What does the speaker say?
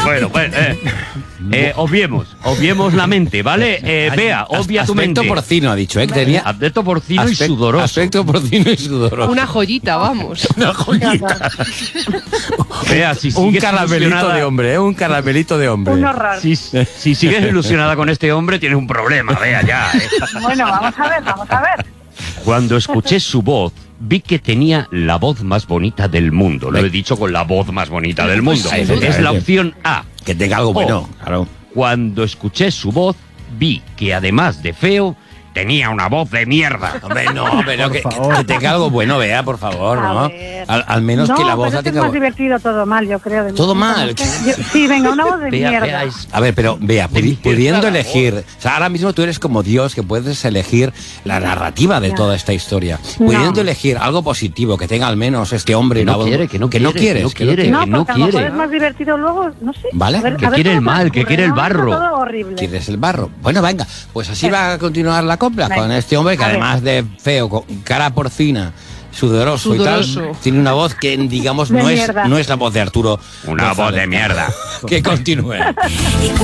Bueno, obviemos la mente, ¿vale? Bea, obvia tu mente. Aspecto porcino, ha dicho, ¿eh? Tenía aspecto porcino y sudoroso. Aspecto porcino y sudoroso. Una joyita, vamos. Una joyita. Bea, si Un sigues caramelito ilusionada- de hombre, ¿eh? Un caramelito de hombre. Un horror. Si sigues ilusionada con este hombre, tienes un problema, Bea, ya. Bueno, vamos a ver. Cuando escuché su voz, vi que tenía la voz más bonita del mundo. Lo he dicho con la voz más bonita del mundo. Sin duda. Es la opción A. Que tenga algo bueno, claro. Cuando escuché su voz, vi que además de feo, tenía una voz de mierda. Hombre, no, pero que tenga algo bueno, Bea, por favor, A ¿no? ver. Al menos que la voz pero la es que tenga. es más divertido todo mal, yo creo. ¿Todo mal? Sí, venga, una voz de mierda. Bea es- A ver, pero Bea, mierda pudiendo la elegir, o sea, ahora mismo tú eres como Dios, que puedes elegir la narrativa de toda esta historia. Pudiendo elegir algo positivo, que tenga al menos este hombre Que no una voz- quiere, que no quieres, quiere, que no quieres. No, que no porque a lo mejor quiere. es más divertido luego, no sé. ¿Vale? Que quiere el mal, que quiere el barro. Todo horrible. ¿Quieres el barro? Bueno, venga, pues así va a continuar la copla Venga. con este hombre que A ver. además de feo, con cara porcina, sudoroso y tal, Sudoroso. tiene una voz que, digamos, De no mierda. es la voz de Arturo. Una voz de mierda. Que continúe.